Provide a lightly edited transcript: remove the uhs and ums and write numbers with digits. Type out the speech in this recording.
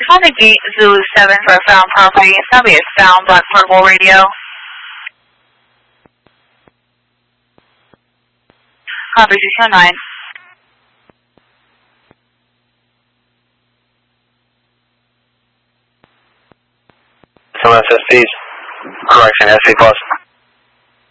Sonic Gate Zulu 7 for found property. That'll be a sound black purple radio. Copy 609. Some SSPs. Correction, SC plus.